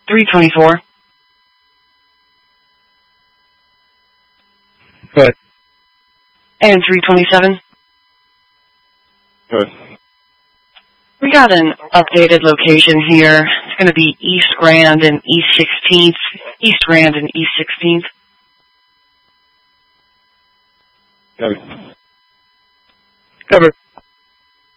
324. Good. And 327. Good. We got an updated location here. It's going to be East Grand and East 16th. East Grand and East 16th. Covered. Covered.